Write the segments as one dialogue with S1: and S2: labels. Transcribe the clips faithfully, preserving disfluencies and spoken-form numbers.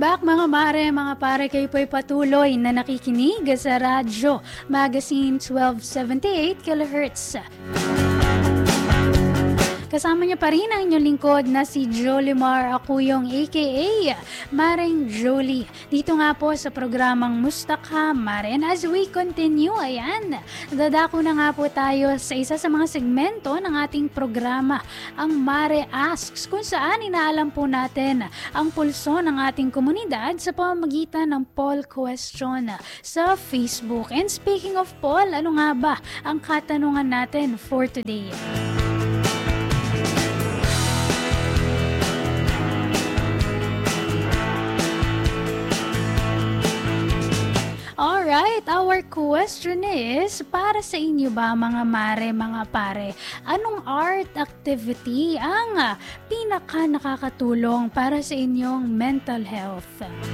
S1: back mga mare, mga pare, kayo po'y patuloy na nakikinig sa Radyo Magazine twelve seventy-eight kilohertz. Kasama niyo pa rin ang inyong lingkod na si Jolimar Acuyong aka Maring Jolie. Dito nga po sa programang Mustakha Mare. And as we continue, ayan, dadako na nga po tayo sa isa sa mga segmento ng ating programa, ang Mare Asks, kung saan inaalam po natin ang pulso ng ating komunidad sa pamamagitan ng poll question sa Facebook. And speaking of poll, ano nga ba ang katanungan natin for today? Alright, our question is, para sa inyo ba mga mare, mga pare, anong art activity ang uh, pinaka nakakatulong para sa inyong mental health?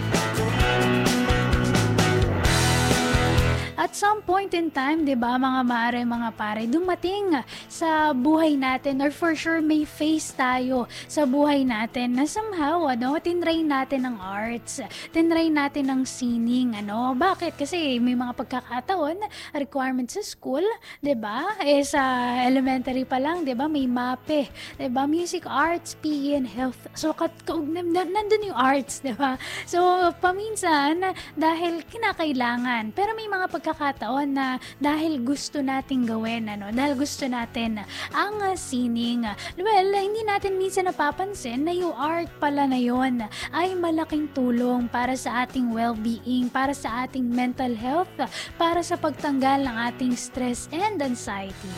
S1: At some point in time, di ba mga mare, mga pare, dumating sa buhay natin, or for sure may face tayo sa buhay natin na somehow, ano, tinry natin ang arts, tinry natin ang singing, ano. Bakit? Kasi may mga pagkakataon, requirements sa school, di ba? Eh sa elementary pa lang, di ba, may MAPE, di ba? Music, arts, P E, and health. So, kat nandun yung arts, di ba? So, paminsan, dahil kinakailangan, pero may mga pagkakataon na dahil gusto nating gawin, ano, dahil gusto natin ang uh, singing, well, hindi natin minsan napapansin na yung art pala na yun ay malaking tulong para sa ating well-being, para sa ating mental health, para sa pagtanggal ng ating stress and anxiety.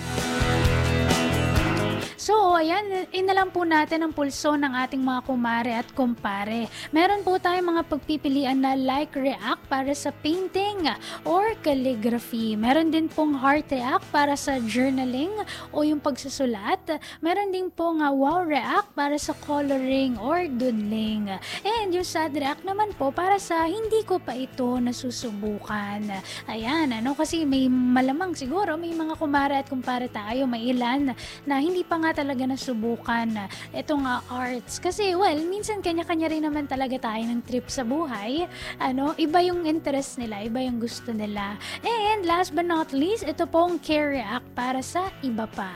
S1: So, ayan, inalam po natin ang pulso ng ating mga kumare at kumpare. Meron po tayong mga pagpipilian na like react para sa painting or calligraphy. Meron din pong heart react para sa journaling o yung pagsusulat. Meron din pong uh, wow react para sa coloring or doodling. And yung sad react naman po para sa hindi ko pa ito nasusubukan. Ayan, ano, kasi may malamang siguro may mga kumare at kumpare tayo, may ilan na hindi pa nga talaga nasubukan itong uh, arts. Kasi, well, minsan kanya-kanya rin naman talaga tayo ng trip sa buhay. Ano, iba yung interest nila, iba yung gusto nila. And last but not least, ito pong care react para sa iba pa.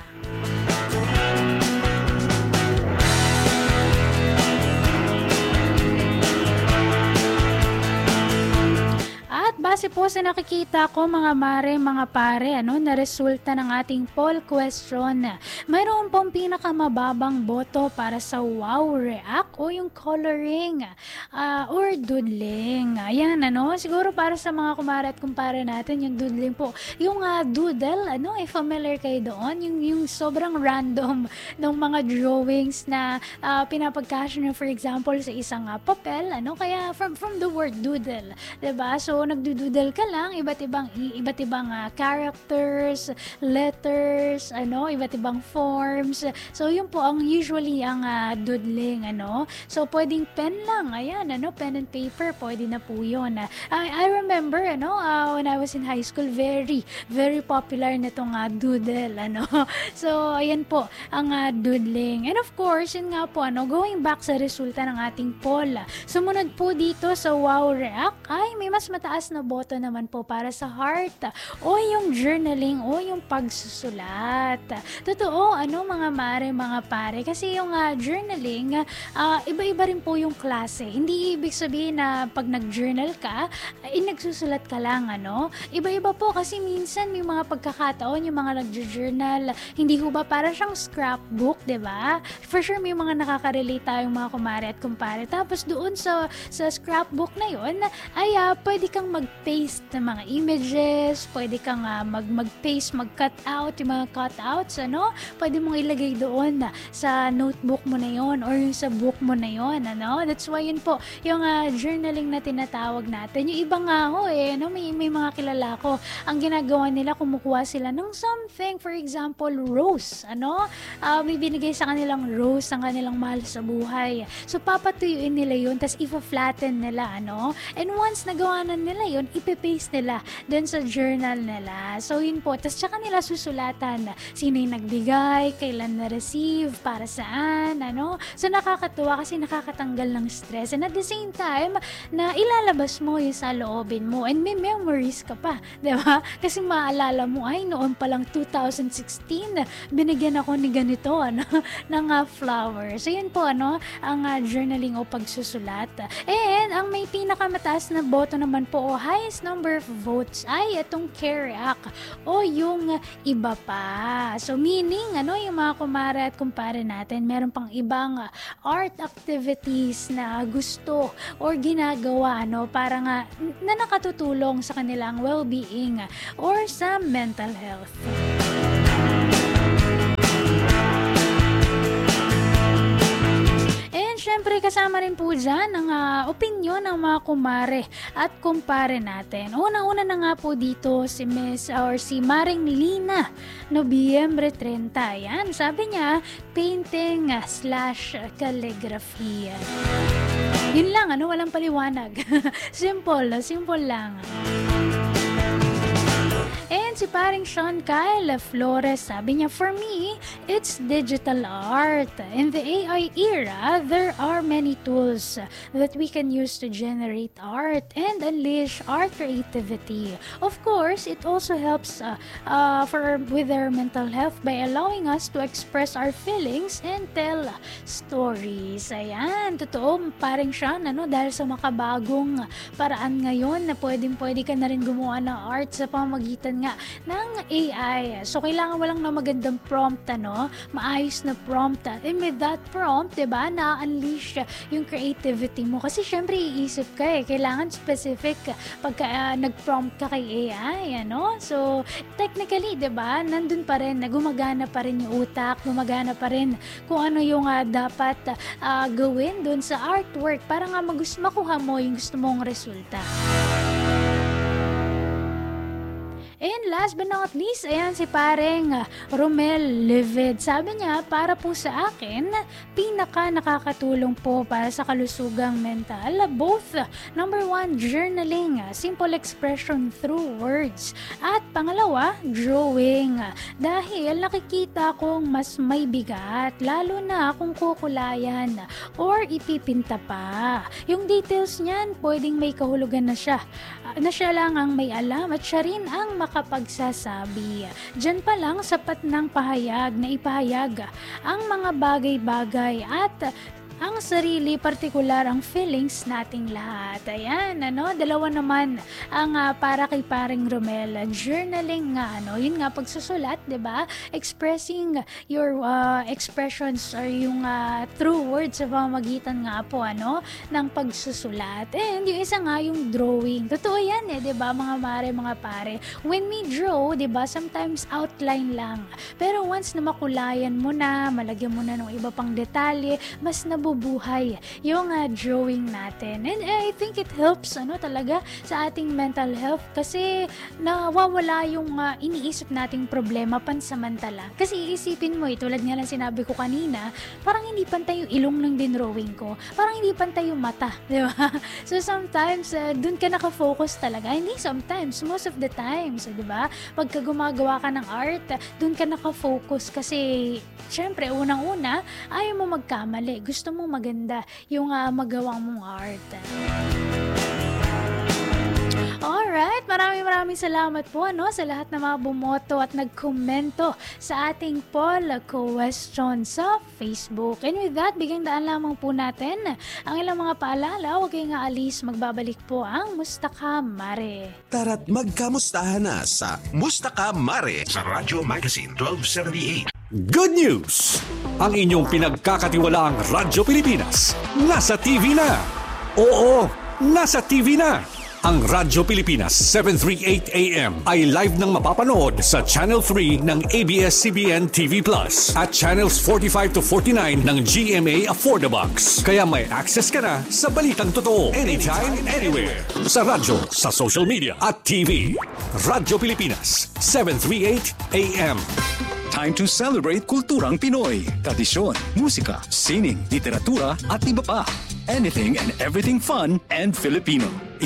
S1: At base po sa nakikita ko mga mare, mga pare, ano, na resulta ng ating poll question, mayroon pong pinakamababang boto para sa wow react o yung coloring uh, or doodling. Ayan, ano, siguro para sa mga kumare at kumpare natin, yung doodling po, yung uh, doodle, ano, eh, familiar kayo doon, yung, yung sobrang random ng mga drawings na uh, pinapagkasya nyo, for example, sa isang uh, papel, ano, kaya from, from the word doodle, diba? So, nagdududel ka lang, iba't ibang iba't ibang uh, characters, letters, ano, iba't ibang forms. So yun po ang usually ang uh, doodling, ano. So pwedeng pen lang, ayan, ano, pen and paper, pwede na po yun. Uh, I, I remember, ano, uh, when I was in high school, very, very popular nitong uh, doodle, ano. So ayan po ang uh, doodling. And of course, yun nga po, ano, going back sa resulta ng ating poll, sumunod po dito sa wow react, ay may mas mataas na boto naman po para sa heart o yung journaling o yung pagsusulat. Totoo, ano mga mare, mga pare, kasi yung uh, journaling, uh, iba-iba rin po yung klase. Hindi ibig sabihin na pag nag-journal ka, ay eh, nagsusulat ka lang, ano? Iba-iba po kasi minsan may mga pagkakataon yung mga nag-journal, hindi ho ba para siyang scrapbook, diba? For sure may mga nakaka-relate tayong mga kumare at kumpare. Tapos doon sa, sa scrapbook na yun, ay uh, pwede kang mag-paste ng mga images, pwede kang uh, mag, mag-paste, mag-cut out, yung mga cutouts, ano, pwede mong ilagay doon uh, sa notebook mo na yon or yung sa book mo na yon, ano. That's why yun po, yung uh, journaling na tinatawag natin. Yung iba nga ho, eh, ano, may, may mga kilala ko, ang ginagawa nila, kumukuha sila ng something, for example, rose, ano, uh, may binigay sa kanilang rose, ang kanilang mahal sa buhay. So, papatuyuin nila yun, tas ipa-flatten nila, ano, and once nagawa na nila yun, ipipaste nila dun sa journal nila. So yun po, tapos tsaka nila susulatan sino yung nagbigay, kailan na-receive, para saan, ano. So nakakatuwa kasi nakakatanggal ng stress, and at the same time na ilalabas mo yung sa loobin mo, and may memories ka pa, di ba? Kasi maalala mo, ay noon pa lang two thousand sixteen binigyan ako ni ganito, ano, ng uh, flower. So yun po, ano, ang uh, journaling o pagsusulat. And ang may pinakamataas na boto naman po o highest number of votes ay itong Kerak o yung uh, iba pa. So meaning, ano, yung mga kumare at kumpare natin, meron pang ibang uh, art activities na gusto or ginagawa, ano, para nga na nakatutulong sa kanilang well-being or sa mental health. Siyempre, kasama rin po dyan ang uh, opinion ng mga kumare at kumpare natin. Una-una na nga po dito si Miss or si Maring Lina, Nobyembre thirty. Yan, sabi niya, painting uh, slash calligraphy. Yun lang, ano, walang paliwanag. Simple, simple lang. And si paring Sean Kyle Flores, sabi niya, for me, it's digital art. In the A I era, there are many tools that we can use to generate art and unleash our creativity. Of course, it also helps uh, uh, for with our mental health by allowing us to express our feelings and tell stories. Ayan, totoo, paring Sean, ano, dahil sa makabagong paraan ngayon na pwedeng-pwede ka na rin gumawa ng art sa pamamagitan nga ng A I. So, kailangan walang na magandang prompt, ano, maayos na prompt. And with that prompt, diba, na-unleash yung creativity mo. Kasi, syempre, iisip ka eh. Kailangan specific pagka uh, nag-prompt ka kay A I, ano. So, technically, diba, nandun pa rin, gumagana pa rin yung utak, gumagana pa rin kung ano yung uh, dapat uh, gawin dun sa artwork para nga magus- makuha mo yung gusto mong resulta. And last but not least, ayan si pareng Romel Livid. Sabi niya, para po sa akin, pinaka nakakatulong po para sa kalusugang mental, both, number one, journaling, simple expression through words, at pangalawa, drawing. Dahil nakikita kong mas may bigat, lalo na kung kukulayan or ipipinta pa. Yung details niyan, pwedeng may kahulugan na siya, na siya lang ang may alam at siya rin ang makapagsasabi. Diyan pa lang sapat ng pahayag na ipahayag ang mga bagay-bagay at ang sarili, partikular ang feelings nating lahat. Ayan, ano, dalawa naman ang uh, para kay paring Romel, journaling nga, ano, yun nga, pagsusulat, diba? Expressing your uh, expressions or yung uh, true words sa pamamagitan nga po, ano, ng pagsusulat. And yung isa nga, yung drawing. Totoo yan eh, diba, mga mare, mga pare. When we draw, diba, sometimes outline lang. Pero once na makulayan mo na, malagyan mo na ng iba pang detalye, mas nabubuhay yung uh, drawing natin. And uh, I think it helps, ano, talaga sa ating mental health kasi nawawala yung uh, iniisip nating problema pansamantala. Kasi iisipin mo, eh, tulad nga lang sinabi ko kanina, parang hindi pantay yung ilong ng dinrawing ko. Parang hindi pantay yung mata. Di ba? So sometimes, uh, dun ka nakafocus talaga. Hindi sometimes, most of the times. Di ba? Pagka gumagawa ka ng art, dun ka nakafocus kasi syempre, unang-una, ayaw mo magkamali. Gusto mo maganda yung uh, magawa mong art. Alright, maraming maraming salamat po, ano, sa lahat ng mga bumoto at nagkomento sa ating poll question sa Facebook. And with that, bigyang daan lamang po natin ang ilang mga paalala. Huwag kayong aalis, magbabalik po ang Mustaka Mare.
S2: Tara't magkamustahan na sa Mustaka Mare sa Radyo Magazine twelve seventy-eight.
S3: Good news! Ang inyong pinagkakatiwalaang Radyo Pilipinas nasa T V na. Oo, nasa T V na. Ang Radyo Pilipinas seven thirty-eight A M ay live nang mapapanood sa Channel three ng A B S C B N T V Plus at Channels forty-five to forty-nine ng G M A Affordabox. Kaya may access ka na sa balitang totoo anytime, anywhere. Sa radyo, sa social media at T V. Radyo Pilipinas seven thirty-eight A M.
S4: Time to celebrate kulturang Pinoy, tradisyon, musika, sining, literatura at iba pa. Anything and everything fun and Filipino. Ito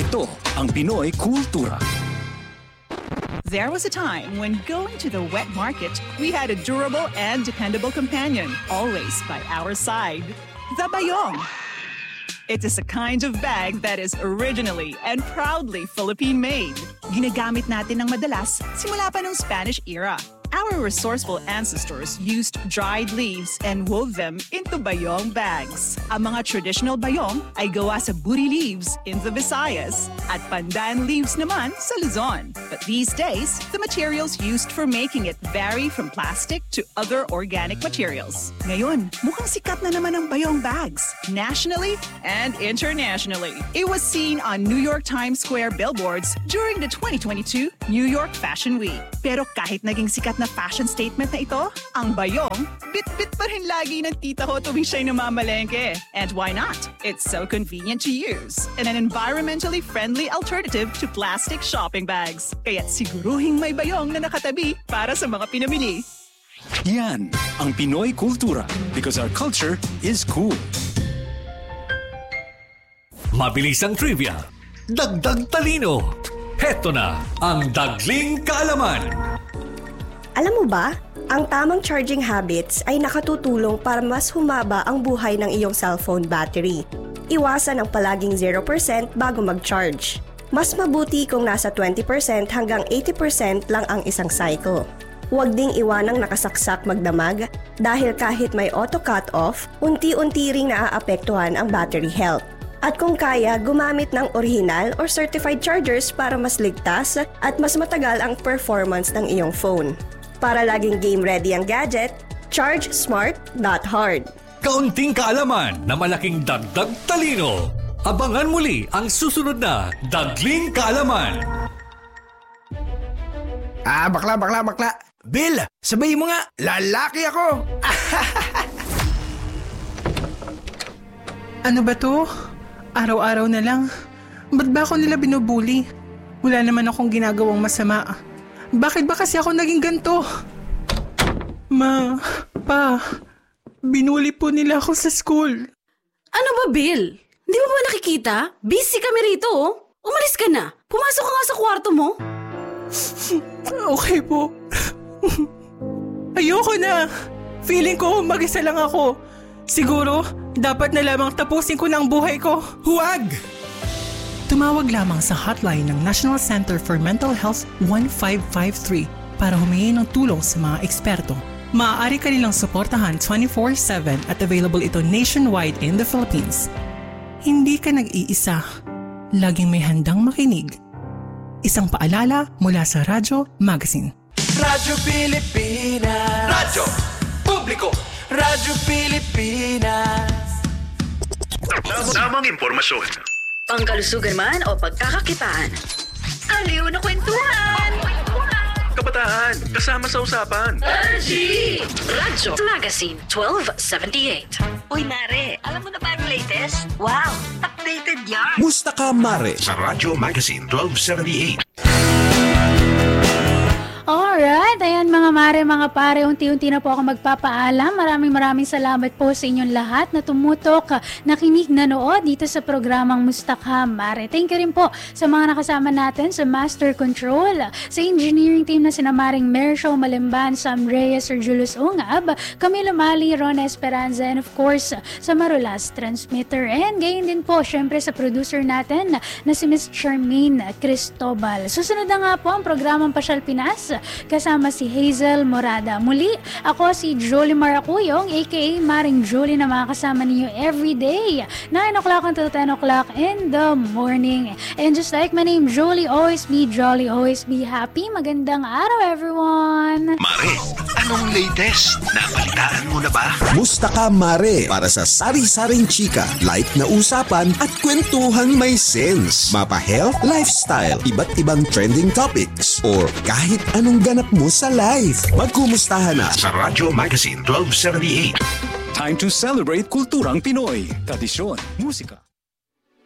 S4: ang Pinoy kultura.
S5: There was a time when going to the wet market, we had a durable and dependable companion, always by our side. The Bayong. It is a kind of bag that is originally and proudly Philippine-made. Ginagamit natin ng madalas simula pa ng Spanish era. Our resourceful ancestors used dried leaves and wove them into bayong bags. Ang mga traditional bayong ay gawa sa buri leaves in the Visayas at pandan leaves naman sa Luzon. But these days, the materials used for making it vary from plastic to other organic materials. Ngayon, mukhang sikat na naman ang bayong bags, nationally and internationally. It was seen on New York Times Square billboards during the twenty twenty-two New York Fashion Week. Pero kahit naging sikat na fashion statement na ito, ang bayong, bit-bit pa rin lagi ng tita ko tuwing siya'y namamalengke. And why not? It's so convenient to use and an environmentally friendly alternative to plastic shopping bags. Kaya't siguruhing may bayong na nakatabi para sa mga pinamili.
S4: Yan ang Pinoy kultura because our culture is cool.
S3: Mabilis ang trivia, dagdag talino. Heto na ang Dagling Kaalaman.
S6: Alam mo ba, ang tamang charging habits ay nakatutulong para mas humaba ang buhay ng iyong cellphone battery. Iwasan ang palaging zero percent bago mag-charge. Mas mabuti kung nasa twenty percent hanggang eighty percent lang ang isang cycle. Huwag ding iwanang nakasaksak magdamag dahil kahit may auto cut-off, unti-unti ring naaapektuhan ang battery health. At kung kaya, gumamit ng original or certified chargers para mas ligtas at mas matagal ang performance ng iyong phone. Para laging game-ready ang gadget, charge smart, not hard.
S3: Kaunting kaalaman na malaking dagdag talino. Abangan muli ang susunod na Dagling Kaalaman.
S7: Ah, bakla, bakla, bakla. Bill, sabayin mo nga, lalaki ako.
S8: Ano ba to? Araw-araw na lang. Ba't ba ako nila binubuli? Wala naman akong ginagawang masama. Bakit ba kasi ako naging ganito? Ma, pa, binuli po nila ako sa school.
S9: Ano ba, Bill? Hindi mo ba nakikita? Busy kami rito, oh. Umalis ka na. Pumasok ka nga sa kwarto mo.
S8: Okay po. Ayoko na. Feeling ko mag-isa lang ako. Siguro, dapat na lamang tapusin ko na ang buhay ko.
S7: Huwag!
S8: Tumawag lamang sa hotline ng National Center for Mental Health one five five three para humingi ng tulong sa mga eksperto. Maaari ka nilang suportahan twenty-four seven at available ito nationwide in the Philippines. Hindi ka nag-iisa. Laging may handang makinig. Isang paalala mula sa Radyo Magazine.
S7: Radyo Pilipinas. Radyo Publiko. Radyo Pilipinas.
S2: Tamang impormasyon.
S9: Pangkalusugan man o pagkakakitaan. Aliw na kwentuhan!
S2: Kabataan, kasama sa usapan.
S9: R G! Radyo Magazine twelve seventy-eight. Uy, Mare, alam mo na ba yung latest? Wow, updated yan!
S2: Musta ka, Mare? Sa Radyo Magazine twelve seventy-eight.
S1: Alright, ayan mga mare, mga pare, unti-unti na po ako magpapaalam. Maraming maraming salamat po sa inyong lahat na tumutok, nakinig, nanood dito sa programang Musta Ka, Mare. Thank you rin po sa mga nakasama natin sa Master Control, sa engineering team na sina Maring Mersho Malimban, Sam Reyes, Sir Julius Ungab, Camilo Mali, Rona Esperanza, and of course, sa Marulas Transmitter. And gayon din po, syempre sa producer natin na si Miss Charmaine Cristobal. Susunod na nga po ang programang Pasyal Pinas kasama si Hazel Morada. Muli, ako si Jolie Maracuyong, aka Maring Jolie, na makakasama ninyo everyday, nine o'clock until ten o'clock in the morning. And just like my name, Jolie, always be jolly, always be happy. Magandang araw, everyone!
S2: Mare, anong latest? Nabalitaan mo na ba? Musta ka, Mare? Para sa sari-saring chika, light na usapan at kwentuhang may sense. Mapa-health, lifestyle, iba't ibang trending topics, or kahit anong ganap mo sa life. Magkumustahan na sa Radyo Magazine twelve seventy-eight.
S4: Time to celebrate kulturang Pinoy. Tradisyon, musika.